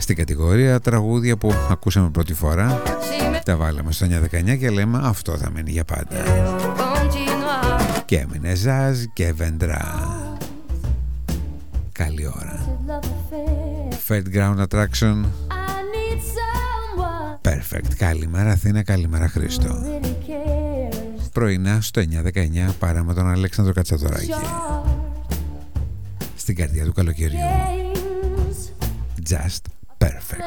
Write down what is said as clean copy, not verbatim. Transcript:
Στην κατηγορία τραγούδια που ακούσαμε πρώτη φορά, τα βάλαμε στο 9-19 και λέμε αυτό θα μείνει για πάντα. Και έμεινε Ζαζ και Βεντρά. Καλή ώρα. Fairground Attraction. Perfect. Καλημέρα Αθήνα, καλημέρα Χρήστο. Πρωινά στο 9-19 παρά με τον Αλέξανδρο Κατσαδωράκη. Στην καρδιά του καλοκαιριού. Just perfect.